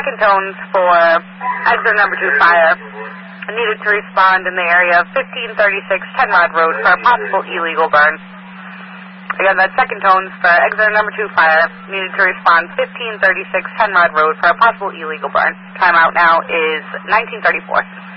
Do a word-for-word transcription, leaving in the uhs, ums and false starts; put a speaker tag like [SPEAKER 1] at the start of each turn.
[SPEAKER 1] second tones for exit number two fire needed to respond in the area of fifteen thirty-six Tenrod Road for a possible illegal burn. Again, that second tones for exit number two fire needed to respond fifteen thirty-six Tenrod Road for a possible illegal burn. Timeout now is nineteen thirty-four.